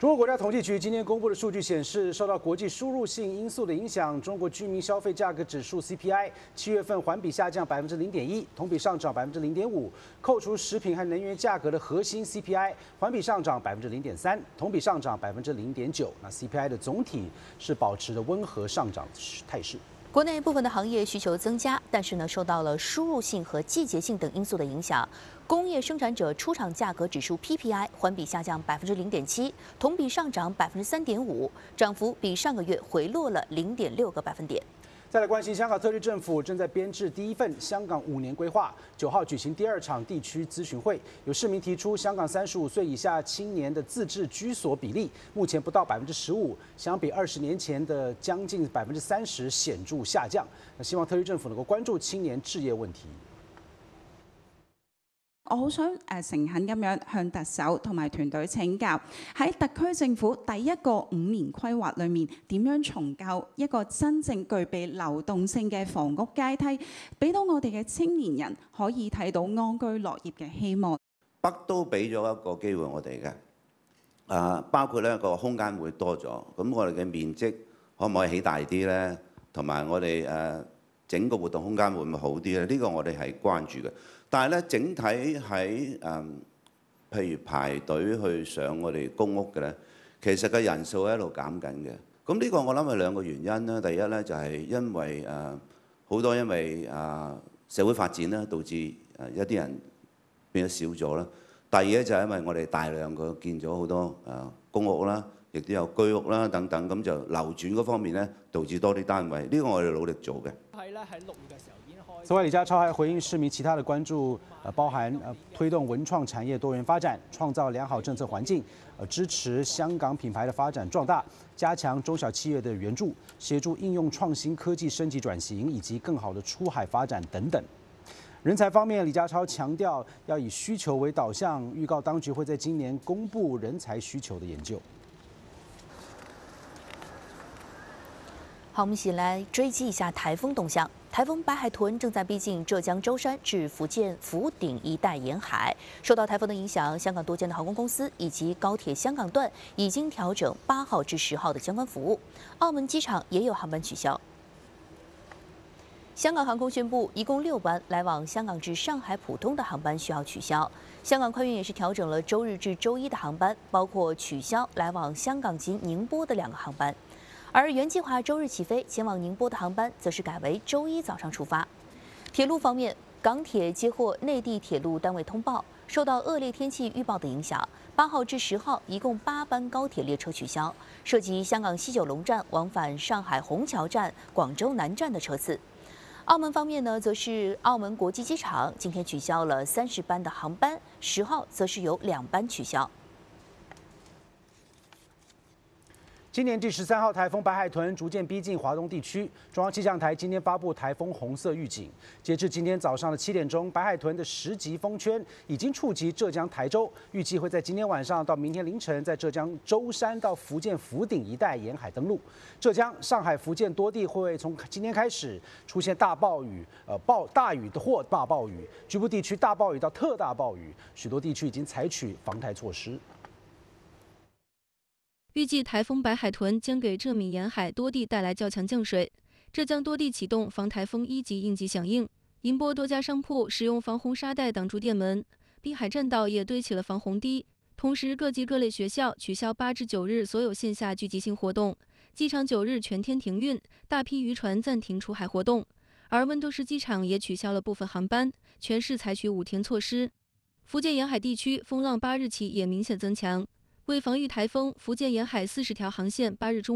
中国国家统计局今天公布的数据显示，受到国际输入性因素的影响，中国居民消费价格指数 CPI 7月份环比下降0.1%，同比上涨0.5%。扣除食品和能源价格的核心 CPI 环比上涨0.3%，同比上涨0.9%。那 CPI 的总体是保持着温和上涨态势。 国内部分的行业需求增加，但是呢，受到了输入性和季节性等因素的影响，工业生产者出厂价格指数 PPI 环比下降0.7%，同比上涨3.5%，涨幅比上个月回落了0.6个百分点。 再来关心香港特区政府正在编制第一份香港5年规划，9号举行第2场地区咨询会，有市民提出，香港35岁以下青年的自治居所比例目前不到15%，相比20年前的将近30%显著下降。那希望特区政府能够关注青年置业问題。 我好想誠懇咁樣向特首同埋團隊請教，喺特區政府第一個5年規劃裏面，點樣重構一個真正具備流動性嘅房屋階梯，俾到我哋嘅青年人可以睇到安居樂業嘅希望。 北都俾咗一個機會我哋嘅，包括呢個空間會多咗，咁我哋嘅面積可唔可以起大啲咧？同埋我哋整個活動空間會唔會好啲咧？呢個我哋係關注嘅。 但係咧，整體喺譬如排隊去上我哋公屋嘅咧，其實嘅人數喺度減緊嘅。咁呢個我諗係2個原因啦。第一咧就係因為好多因為社會發展啦，導致一啲人變咗少咗啦。第二咧就係因為我哋大量嘅建咗好多公屋啦，亦都有居屋啦等等，咁就流轉嗰方面咧，導致多啲單位。呢個我哋努力做嘅。 係咧，喺6月嘅時候已經開。 此外，李家超还回应市民其他的关注，包含推动文创产业多元发展，创造良好政策环境，支持香港品牌的发展壮大，加强中小企业的援助，协助应用创新科技升级转型，以及更好的出海发展等等。人才方面，李家超强调要以需求为导向，预告当局会在今年公布人才需求的研究。 好，我们一起来追击一下台风动向。台风白海豚正在逼近浙江舟山至福建福鼎一带沿海。受到台风的影响，香港多间的航空公司以及高铁香港段已经调整8号至10号的相关服务。澳门机场也有航班取消。香港航空宣布，一共6班来往香港至上海浦东的航班需要取消。香港快运也是调整了周日至周一的航班，包括取消来往香港及宁波的2个航班。 而原计划周日起飞前往宁波的航班，则是改为周一早上出发。铁路方面，港铁接获内地铁路单位通报，受到恶劣天气预报的影响，8号至10号一共8班高铁列车取消，涉及香港西九龙站往返上海虹桥站、广州南站的车次。澳门方面呢，则是澳门国际机场今天取消了30班的航班，10号则是有2班取消。 今年第13号台风白海豚逐渐逼近华东地区，中央气象台今天发布台风红色预警。截至今天早上的7点钟，白海豚的10级风圈已经触及浙江台州，预计会在今天晚上到明天凌晨，在浙江舟山到福建福鼎一带沿海登陆。浙江、上海、福建多地会从今天开始出现大暴雨，大雨或大暴雨，局部地区大暴雨到特大暴雨，许多地区已经采取防台措施。 预计台风白海豚将给浙闽沿海多地带来较强降水，浙江多地启动防台风1级应急响应。宁波多家商铺使用防洪沙袋挡住店门，滨海栈道也堆起了防洪堤。同时，各级各类学校取消8至9日所有线下聚集性活动，机场9日全天停运，大批渔船暂停出海活动。而温州市机场也取消了部分航班，全市采取5天措施。福建沿海地区风浪8日起也明显增强。 为防御台风，福建沿海40条航线8日中。